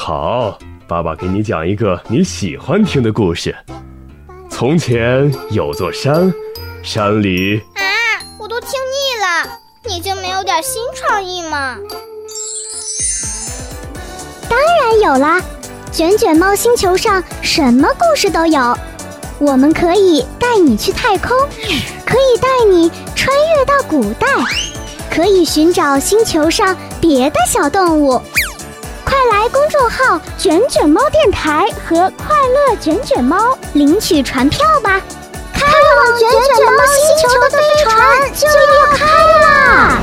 好，爸爸给你讲一个你喜欢听的故事。从前有座山，山里…… 我都听腻了，你就没有点新创意吗？ 当然有啦，卷卷猫星球上什么故事都有。我们可以带你去太空，可以带你穿越到古代，可以寻找星球上别的小动物。快来公众号卷卷猫电台和快乐卷卷猫领取船票吧，开往卷卷猫星球的飞船就要开啦！